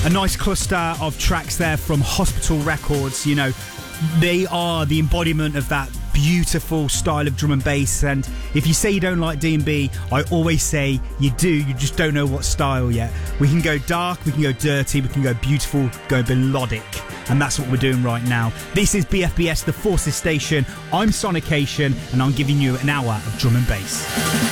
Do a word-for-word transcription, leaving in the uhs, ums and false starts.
A nice cluster of tracks there from Hospital Records. You know, they are the embodiment of that beautiful style of drum and bass. And if you say you don't like D and B, I always say you do, you just don't know what style yet. We can go dark, we can go dirty, we can go beautiful, go melodic, and that's what we're doing right now. This is B F B S, the Forces Station. I'm Sonication, and I'm giving you an hour of drum and bass.